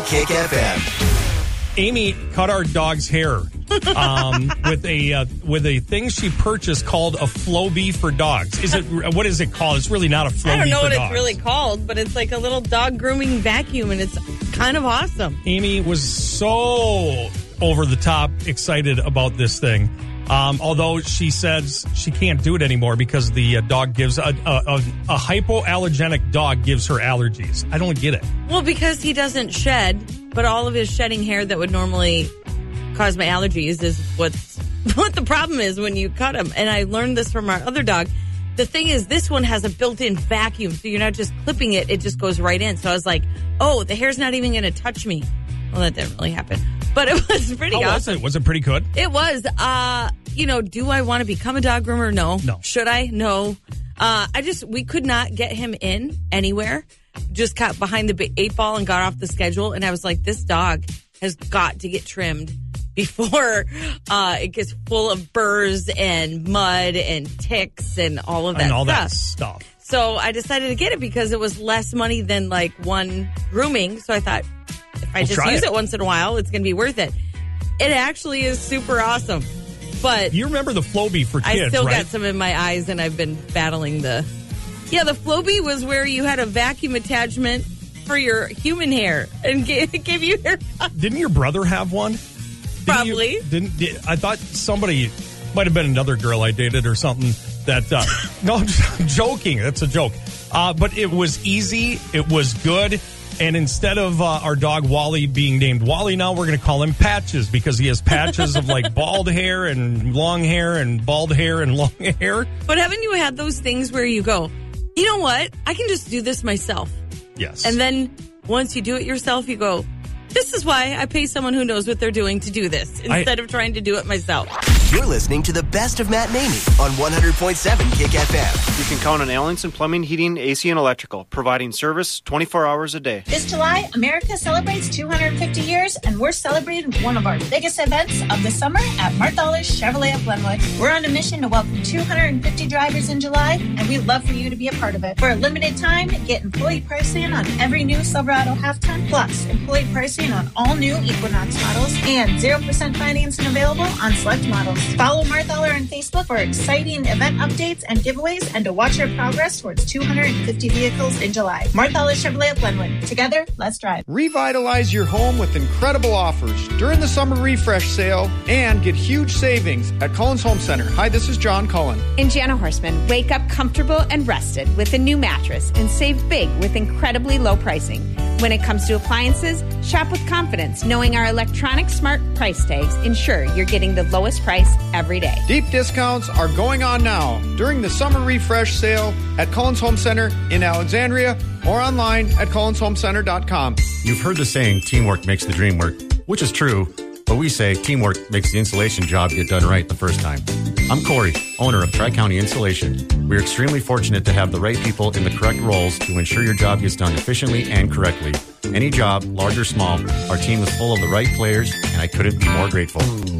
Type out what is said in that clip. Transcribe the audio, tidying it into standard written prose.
Kick FM. Amy cut our dog's hair with a thing she purchased called a Flowbee for dogs. What is it called? It's really not a Flowbee for dogs. I don't know what it's really called, but it's like a little dog grooming vacuum, and it's kind of awesome. Amy was so over the top excited about this thing. Although she says she can't do it anymore because the dog gives a hypoallergenic dog gives her allergies. I don't get it. Well, because he doesn't shed, but all of his shedding hair that would normally cause my allergies is what the problem is when you cut him. And I learned this from our other dog. The thing is, this one has a built-in vacuum, so you're not just clipping it; it just goes right in. So I was like, "Oh, the hair's not even going to touch me." Well, that didn't really happen, but it was pretty awesome. How was it? Was it pretty good? It was. Do I want to become a dog groomer? No. Should I? No. We could not get him in anywhere. Just got behind the 8 ball and got off the schedule. And I was like, this dog has got to get trimmed before it gets full of burrs and mud and ticks and all of that and all stuff. That stuff. So I decided to get it because it was less money than like one grooming. So I thought if I just use it once in a while, it's going to be worth it. It actually is super awesome. But you remember the Flowbee for kids, I still right? got some in my eyes, and I've been battling the Flowbee was where you had a vacuum attachment for your human hair and give you hair. Didn't your brother have one? Probably. I thought somebody, might have been another girl I dated or something, that, no, I'm just joking. That's a joke. But it was easy. It was good. And instead of our dog Wally being named Wally, now we're going to call him Patches because he has patches of like bald hair and long hair and bald hair and long hair. But haven't you had those things where you go, you know what? I can just do this myself. Yes. And then once you do it yourself, you go, this is why I pay someone who knows what they're doing to do this instead of trying to do it myself. You're listening to the best of Matt and Amy on 100.7 Kick FM. You can count on Allenson Plumbing, Heating, AC, and Electrical, providing service 24 hours a day. This July, America celebrates 250 years, and we're celebrating one of our biggest events of the summer at Marthaler Chevrolet of Glenwood. We're on a mission to welcome 250 drivers in July, and we'd love for you to be a part of it. For a limited time, get employee pricing on every new Silverado half-ton, plus employee pricing on all new Equinox models, and 0% financing available on select models. Follow Marthaler on Facebook for exciting event updates and giveaways, and to watch our progress towards 250 vehicles in July. Marthaler Chevrolet of Glenwood. Together, let's drive. Revitalize your home with incredible offers during the summer refresh sale and get huge savings at Cullen's Home Center. Hi, this is John Cullen. And Jana Horseman. Wake up comfortable and rested with a new mattress and save big with incredibly low pricing. When it comes to appliances, shop with confidence, knowing our electronic smart price tags ensure you're getting the lowest price every day. Deep discounts are going on now during the summer refresh sale at Cullen's Home Center in Alexandria or online at cullenshomecenter.com. You've heard the saying, teamwork makes the dream work, which is true, but we say teamwork makes the insulation job get done right the first time. I'm Corey, owner of Tri-County Insulation. We're extremely fortunate to have the right people in the correct roles to ensure your job gets done efficiently and correctly. Any job, large or small, our team is full of the right players, and I couldn't be more grateful.